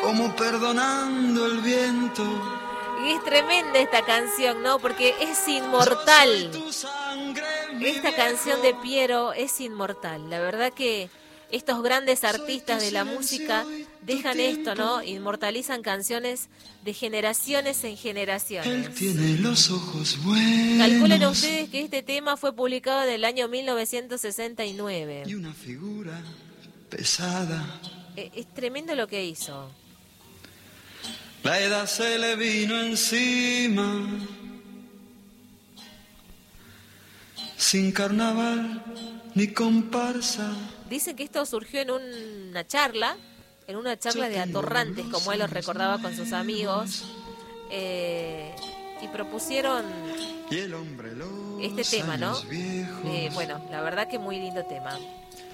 como perdonando el viento. Y es tremenda esta canción, ¿no? Porque es inmortal. Esta canción de Piero es inmortal. La verdad que estos grandes artistas de la música dejan esto, ¿no? Inmortalizan canciones de generaciones en generaciones. Él tiene los ojos buenos. Calculen ustedes que este tema fue publicado en el año 1969. Y una figura pesada. Es tremendo lo que hizo. La edad se le vino encima. Sin carnaval ni comparsa. Dicen que esto surgió en una charla de atorrantes, como él los recordaba con sus amigos, y propusieron este tema, ¿no? Bueno, la verdad que muy lindo tema.